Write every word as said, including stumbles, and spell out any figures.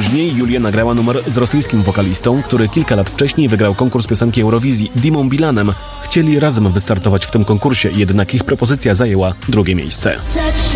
później Julia nagrała numer z rosyjskim wokalistą, który kilka lat wcześniej wygrał konkurs piosenki Eurowizji, Dimą Bilanem. Chcieli razem wystartować w tym konkursie, jednak ich propozycja zajęła drugie miejsce.